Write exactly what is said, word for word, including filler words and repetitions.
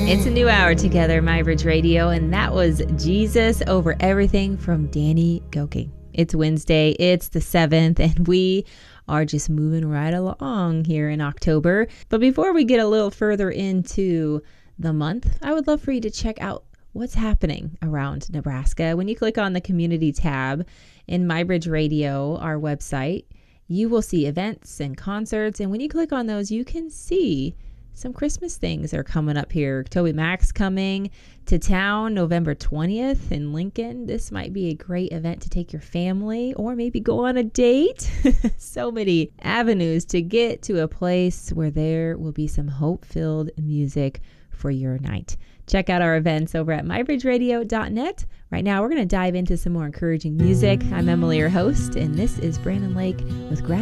It's a new hour together, My Bridge Radio, and that was Jesus Over Everything from Danny Gokey. It's Wednesday, it's the seventh, and we are just moving right along here in October. But before we get a little further into the month, I would love for you to check out what's happening around Nebraska. When you click on the community tab in My Bridge Radio, our website, you will see events and concerts. And when you click on those, you can see some Christmas things are coming up here. Toby Mac's coming to town November twentieth in Lincoln. This might be a great event to take your family or maybe go on a date. So many avenues to get to a place where there will be some hope-filled music for your night. Check out our events over at my bridge radio dot net. Right now, we're going to dive into some more encouraging music. I'm Emily, your host, and this is Brandon Lake with Gratitude.